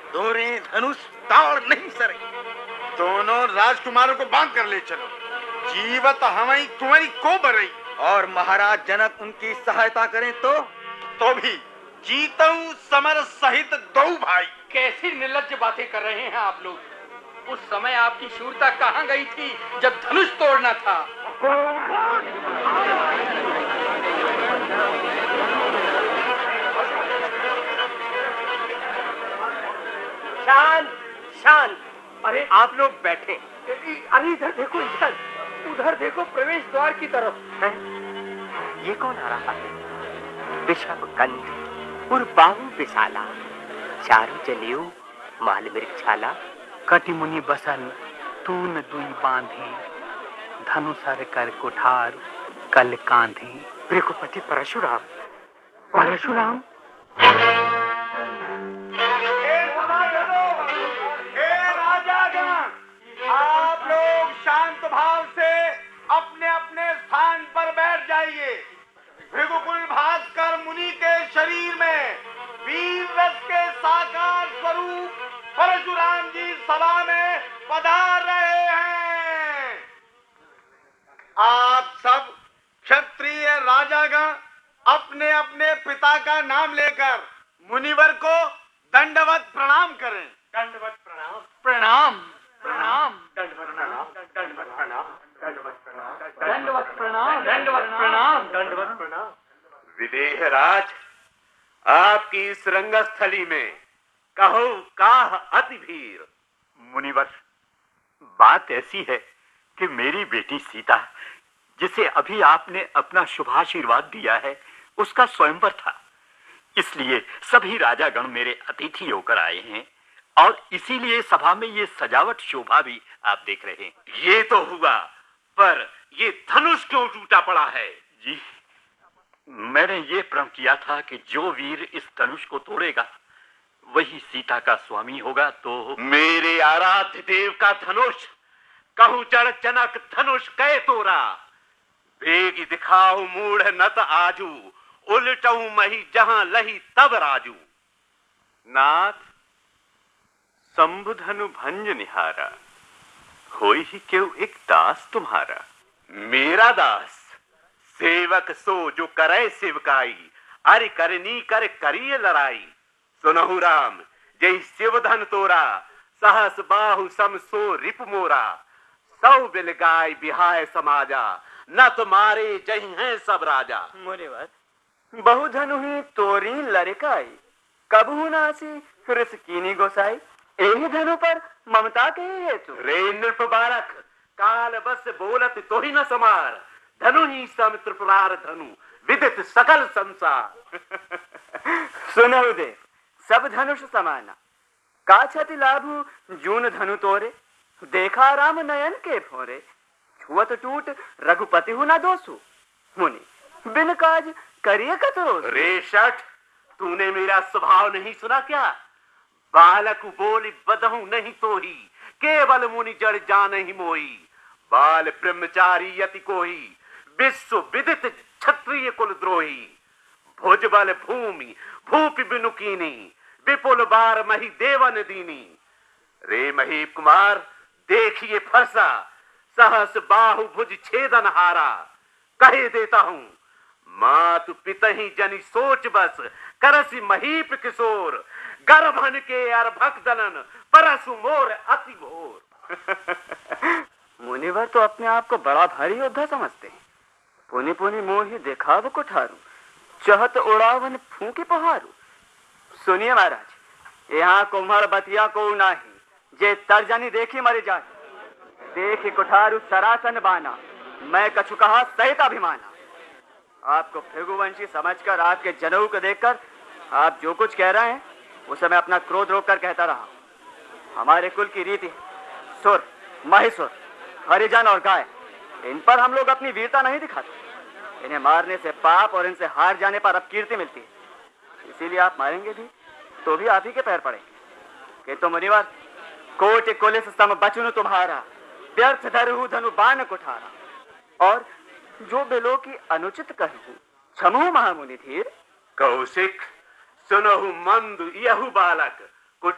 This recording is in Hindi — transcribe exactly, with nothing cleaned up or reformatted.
दोरे धनुष ताड़ नहीं सरे। दोनों राजकुमारों को बांध कर ले चलो। जीवत हमारी कुंवरी को बरई। और महाराज जनक उनकी सहायता करें तो तो भी जीतऊ समर सहित दो भाई। कैसी निर्लज्ज बातें कर रहे हैं आप लोग। उस समय आपकी शूरता कहाँ गई थी जब धनुष तोड़ना था। शांत शांत। अरे आप लोग बैठे। अरे इधर देखो, इधर उधर देखो, प्रवेश द्वार की तरफ है। ये कौन आ रहा है? विषम कंठ और बाहु विशाला, चारु जनेऊ माल मृक्षाला, कटिमुनि बसन तून दुई बांधे, धनुषर कर कुठार कल कांधे। भृगुपति परशुराम। परशुराम आप लोग शांत भाव से अपने अपने स्थान पर बैठ जाइए। भृगुकुल भास्कर मुनि के शरीर में वीर रस के साकार स्वरूप परशुराम जी सभा में पधार रहे हैं। आप सब क्षत्रिय राजागण अपने अपने पिता का नाम लेकर मुनिवर को दंडवत प्रणाम करें। दंडवत प्रणाम। प्रणाम प्रणाम। दंडवत प्रणाम। दंडवत प्रणाम। दंडवत प्रणाम। दंडवत प्रणाम। दंडवत प्रणाम। दंडवत प्रणाम। विदेहराज, आपकी इस रंगस्थली में कहो काह अति भीर। मुनिवर, बात ऐसी है कि मेरी बेटी सीता, जिसे अभी आपने अपना शुभाशीर्वाद दिया है, उसका स्वयंवर था। इसलिए सभी राजागण मेरे अतिथि होकर आए हैं और इसीलिए सभा में ये सजावट शोभा भी आप देख रहे हैं। ये तो हुआ, पर ये धनुष क्यों टूटा पड़ा है? जी, मैंने ये प्रण किया था कि जो वीर इस धनुष को तोड़ेगा वही सीता का स्वामी होगा। तो मेरे आराध्य देव का धनुष कहूं चढ़ जनक धनुष कै तोरा। बेगी दिखाओ मूढ़ नत आजू, उलटऊ मही जहां लही तब राजू। नाथ, शंभुधनु भंज निहारा, होई ही क्यों एक दास तुम्हारा। मेरा दास सेवक सो जो करे सेवकाई, अरे करनी कर करिए लड़ाई। सुनहु राम, जय शिवधन तोरा, सहस बाहु सम सो रिप मोरा। सौ बिल गाय बिहाय समाजा, न तुम्हारे जही हैं सब राजा। मुनिवर, बहुधनु ही तोरी लड़काई, कबहू नासी रिस कीनी गोसाई। एही धनु पर ममता के हेतु। रे नृप बालक, काल बस बोलत तो ही न समार। धनु ही सम त्रिपुरार धनु, विदित सकल संसार। सुनहु देव, सब धनुष समाना, का छति लाभु जून धनु तोरे। देखा राम नयन के भोरे, छुअत टूट रघुपति हु न दोसु। मुनि, बिन काज करिए कतरो। रे शठ, तूने मेरा स्वभाव नहीं सुना क्या? बालक बोली बदहू नहीं तो ही, केवल मुनि जड़ जान ही मोही। बाल ब्रह्मचारी यति कोही, विश्व विदित क्षत्रिय कुल द्रोही। भुज बल भूमि भूपि बिनुकीनी, विपुल बार मही देवन दीनी। रे महीप कुमार, देखिए फरसा, सहस बाहु भुज छेदन हारा। कहे देता हूं, मातु पितहि जनि सोच बस, करसी महीप किशोर। गर्भन के अर्भक दलन, परसु मोर अति भोर। मुनिवर तो अपने आप को बड़ा भारी योद्धा समझते हैं। पुनि पुनि मोहि देखाव कुठारू, चहत उड़ावन फूंकी पहारू। सुनिए महाराज, यहाँ कुम्हार बतिया को नाही, जे तर्जनी देखी मरे जाए। देखी कुठारू सरासन बाना, मैं कछु कहा सहित अभिमाना। आपको भृगुवंशी समझकर, आपके जनेऊ को देखकर आप जो कुछ कह रहे हैं उसे मैं अपना क्रोध रोककर कहता रहा। हमारे कुल की रीति, सुर, महिषुर, हरिजन और गाय, इन पर हम लोग अपनी वीरता नहीं दिखाते। इन्हें मारने से पाप और इनसे हार जाने पर अपकीर्ति मिलती है। इसीलिए आप मारेंगे भी तो भी आप ही के पैर पड़ेंगे। कि तो मुनिवर, कोटि कुलिस सम बचनु तुम्हारा, व्यर्थ धरहु धनु बाण कुठारा। और जो बिलो की अनुचित कहूँ, क्षमो महामुनि धीर। कौशिक, सुनहु मंद यहु बालक,